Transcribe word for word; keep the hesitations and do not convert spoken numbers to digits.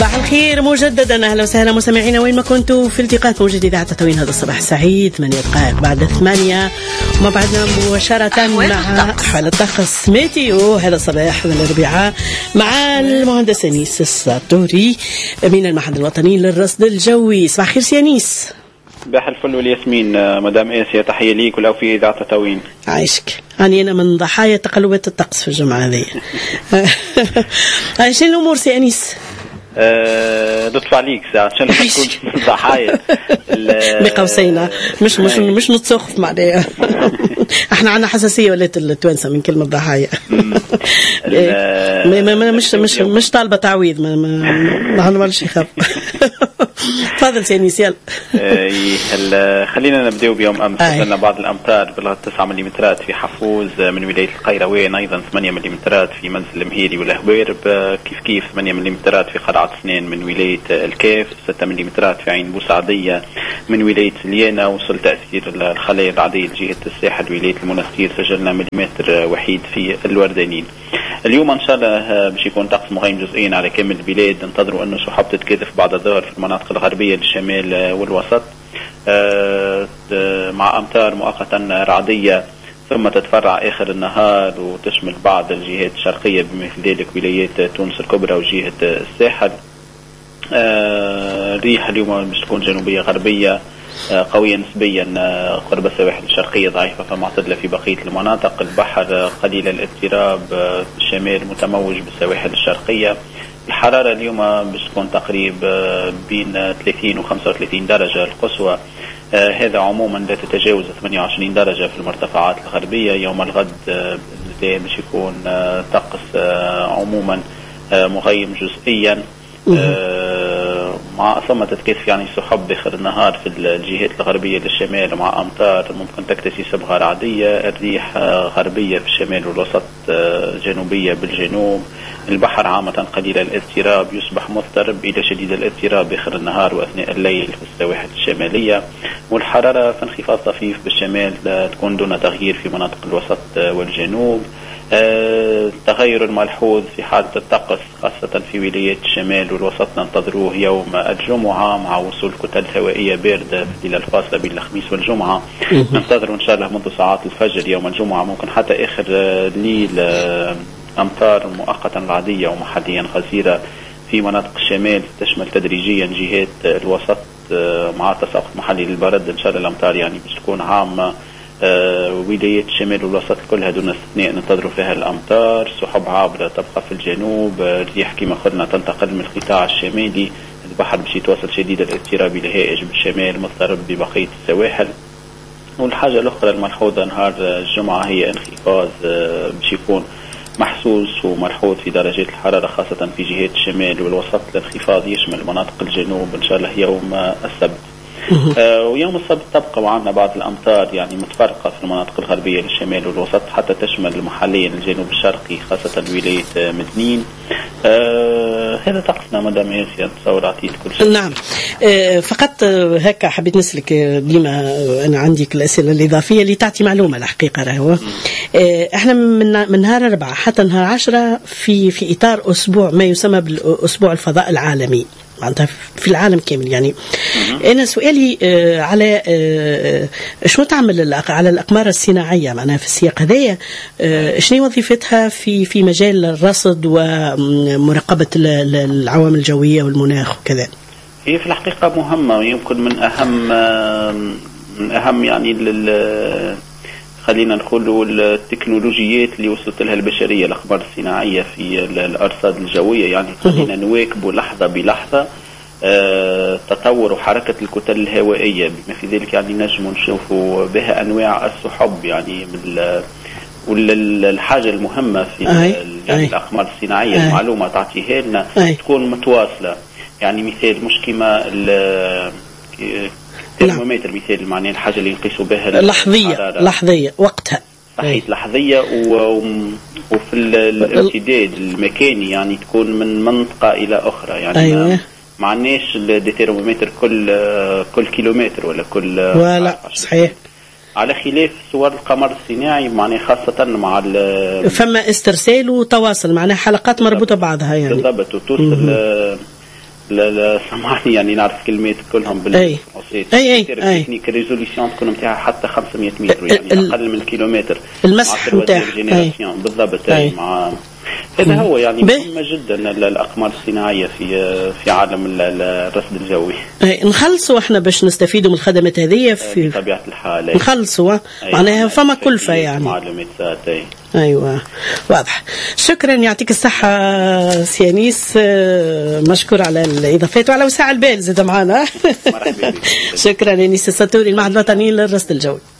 صباح الخير مجددا، اهلا وسهلا مستمعينا وين ما كنتوا في التقاء موجود اذاعه تطوين. هذا الصباح سعيد، ثمانية دقائق بعد ثمانية، وما بعدنا مباشره مع حالة الطقس ميتيو هذا الصباح من الاربعاء مع المهندس انيس الساطوري من المعهد الوطني للرصد الجوي. صباح الخير سي انيس. صباح الفل والياسمين مدام آسيا، تحية ليك ولو في إذاعة تطوين. عايشك، أنا أنا من ضحايا تقلبات الطقس في الجمعة هذه. شنو الأمور سي أنيس؟ أه لطف عليك ساعة عشان تكون ضحايا بقوسين، مش مش مش نتسخف معناها. احنا عنا حساسية ولات التوانسة من كلمة ضحايا. مش مش مش طالبة تعويض، ما ما هنولش يخاف. تفضل سي أنيس يلا. خلينا نبدأ بيوم أمس. وصلنا بعض الأمطار بلغة تسعة مليمترات في حفوز من ولاية القيروان، أيضا ثمانية مليمترات في منزل المهيري والهويرب، كيف كيف ثمانية مليمترات في قلعة سنين من ولاية الكيف، ستة مليمترات في عين بوسعدية من ولاية ليانا. وصل تأثير الخلايا الرعدية لجهة الساحل ولاية المنستير، سجلنا مليمتر وحيد في الوردانين. اليوم إن شاء الله باش يكون طقس مغيم جزئيا على كامل البلاد. انتظروا أنه سحب تتكاثف بعد الظهر في المناطق الغربية للشمال والوسط مع أمطار مؤقتا رعدية، ثم تتفرع آخر النهار وتشمل بعض الجهات الشرقية بما في ذلك ولايات تونس الكبرى وجهة الساحل. الريح اليوم باش تكون جنوبية غربية قوية نسبيا قرب السواحل الشرقية، ضعيفة فمعتدلة في بقية المناطق. البحر قليل الاضطراب في الشمال، متموج بالسواحل الشرقية. الحرارة اليوم باش تكون تقريبا بين ثلاثين و خمسة وثلاثين درجة القصوى. آه هذا عموما لا تتجاوز ثمانية وعشرين درجة في المرتفعات الغربية. يوم الغد آه باش يكون آه طقس آه عموما آه مغيم جزئيا آه مع ثم تتكثف يعني سحب داخل النهار في الجهات الغربية للشمال مع أمطار ممكن تكتسي صبغة رعدية. الريح آه غربية في الشمال والوسط، آه جنوبية بالجنوب. البحر عامة قليل الاضطراب، يصبح مضطرب إلى شديد الاضطراب آخر النهار وأثناء الليل في السواحل الشمالية. والحرارة في انخفاض طفيف بالشمال تكون دون تغيير في مناطق الوسط والجنوب. آه، التغير الملحوظ في حالة الطقس خاصة في ولايات الشمال والوسط ننتظروه يوم الجمعة مع وصول كتل هوائية باردة في الليلة الفاصلة بين الخميس والجمعة. ننتظر إن شاء الله منذ ساعات الفجر يوم الجمعة، ممكن حتى آخر الليل آه أمطار مؤقتا رعدية ومحليا غزيرة في مناطق الشمال، تشمل تدريجيا جهات الوسط مع تساقط محلي للبرد. إن شاء الله الأمطار يعني باش تكون عامة ولايات الشمال والوسط كلها دون استثناء ننتظروا فيها الأمطار. سحب عابرة تبقى في الجنوب، الريح كما قلنا تنتقل من القطاع الشمالي. البحر باش يتواصل شديد الاضطراب إلى هائج بالشمال مضطرب ببقية السواحل. والحاجة الأخرى الملحوظة نهار الجمعة هي انخفاض باش يكون محسوس وملحوظ في درجات الحرارة خاصة في جهات الشمال والوسط. الانخفاض يشمل مناطق الجنوب إن شاء الله يوم السبت. آه ويوم السبت تبقى معنا بعض الأمطار يعني متفرقة في المناطق الغربية للشمال والوسط حتى تشمل محليا الجنوب الشرقي خاصة ولاية مدنين. آه هذا طقسنا مدام آسيا، تصور عطيت كل شيء. نعم. آه فقط هكا حبيت نسلك ديما أنا عندك الأسئلة الإضافية اللي تعطي معلومة الحقيقة. راهو آه احنا من من نهار أربعة حتى نهار عشرة في في إطار أسبوع ما يسمى بالأسبوع الفضاء العالمي معناتها في العالم كامل. يعني أنا سؤالي آه على آه شنو تعمل على الأقمار الصناعية معناها في السياق هذايا، آه شنو وظيفتها في في مجال الرصد ومراقبة العوامل الجوية والمناخ وكذا؟ هي في الحقيقة مهمة ويمكن من أهم من أهم يعني لل خلينا نقولوا التكنولوجيات اللي وصلت لها البشرية الأقمار الصناعية في الأرصاد الجوية. يعني خلينا نواكبوا لحظة بلحظة آه تطور وحركة الكتل الهوائية، بما في ذلك يعني نجم نشوفوا بها أنواع السحب. يعني والحاجة المهمة في يعني الأقمار الصناعية أي. المعلومة تعطيها لنا أي. تكون متواصلة. يعني مثال مش كما الترمومتر مثال معناه الحاجة اللي نقيسوا بها لحظية لحظية وقتها صحيح لحظية و... وفي الامتداد المكاني يعني تكون من منطقة إلى أخرى. يعني أيوة. معناش الترمومتر كل كل كيلومتر ولا كل ولا صحيح، على خلاف صور القمر الصناعي معناه خاصة مع فما استرسال وتواصل معناه حلقات مربوطة بعضها يعني بالضبط. وتوصل لا لا سامحني يعني نعرف كلمات كلهم بالفرنسي. اي اي اي تكنيك ريزوليوشن تكون نتاعها حتى خمسمية متر يعني اقل من كيلومتر المسح نتاعها بالضبط. اي مع هذا هو يعني مهم جدا الاقمار الصناعيه في في عالم الرصد الجوي. نخلصوا احنا باش نستفيدوا من الخدمات هذه في بطبيعه الحال. نخلصوا معناها فما كلفه يعني معلومات ساعتين. ايوه واضح. شكرا يعطيك الصحه سيانيس، مشكور على الاضافات وعلى وسع البال زاد معنا. شكرا انيس السطوري المعهد الوطني للرصد الجوي.